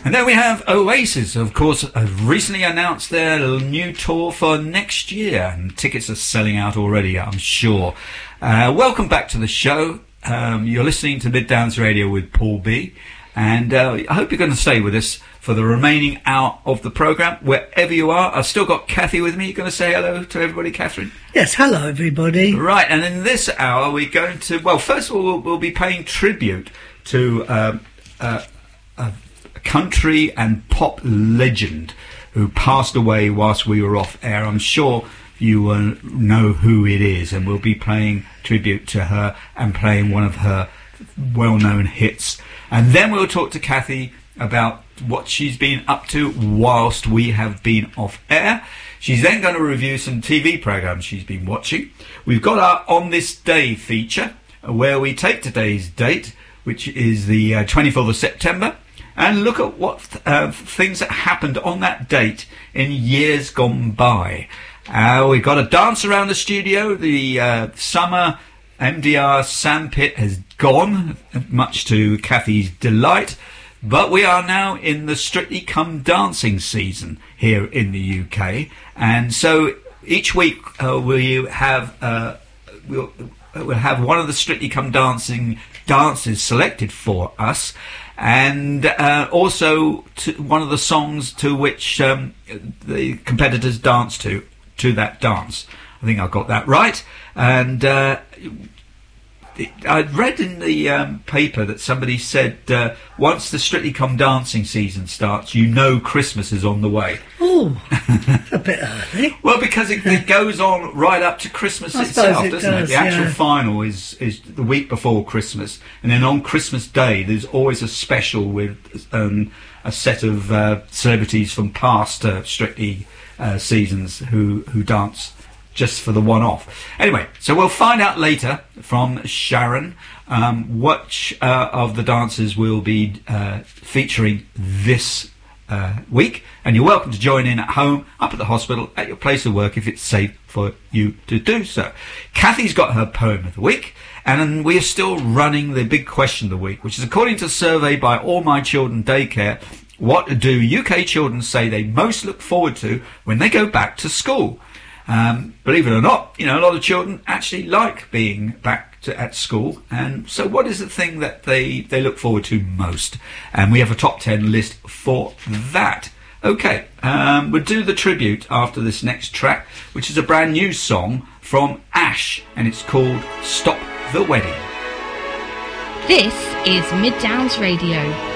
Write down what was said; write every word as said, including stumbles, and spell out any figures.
And then we have Oasis, of course, have recently announced their new tour for next year, and tickets are selling out already, I'm sure. Uh, welcome back to the show. Um, you're listening to Mid-Downs Radio with Paul B, and uh, I hope you're going to stay with us for the remaining hour of the programme, wherever you are. I've still got Kathy with me. You're going to say hello to everybody, Catherine? Yes, hello, everybody. Right, and in this hour, we're going to, well, first of all, we'll, we'll be paying tribute to um, uh, a country and pop legend who passed away whilst we were off air. I'm sure you uh, know who it is, and we'll be paying tribute to her and playing one of her well-known hits. And then we'll talk to Kathy about what she's been up to whilst we have been off air. She's then going to review some T V programmes she's been watching. We've got our On This Day feature, where we take today's date, which is the uh, twenty-fourth of September, and look at what uh, things that happened on that date in years gone by. Uh, we've got a dance around the studio. The uh, summer M D R sandpit has gone, much to Kathy's delight. But we are now in the Strictly Come Dancing season here in the U K. And so each week uh, we have uh, we'll, we'll have one of the Strictly Come Dancing dances selected for us, and uh, also to one of the songs to which um, the competitors dance to, to that dance. I think I got that right. And uh, I read in the um, paper that somebody said uh, once the Strictly Come Dancing season starts, you know Christmas is on the way. Oh, a bit early. Well, because it, it goes on right up to Christmas I itself, it doesn't does, it? The actual yeah. final is, is the week before Christmas, and then on Christmas Day there's always a special with um, a set of uh, celebrities from past uh, Strictly uh, seasons who, who dance just for the one-off. Anyway, so we'll find out later from Sharon um, which uh, of the dancers will be uh, featuring this uh, week. And you're welcome to join in at home, up at the hospital, at your place of work if it's safe for you to do so. Kathy's got her poem of the week, and we are still running the big question of the week, which is according to a survey by All My Children Daycare, what do U K children say they most look forward to when they go back to school? Um, believe it or not, you know, a lot of children actually like being back to, at school. And so what is the thing that they, they look forward to most? And we have a top ten list for that. Okay, um, we'll do the tribute after this next track, which is a brand new song from Ash, and it's called Stop the Wedding. This is Mid-Downs Radio.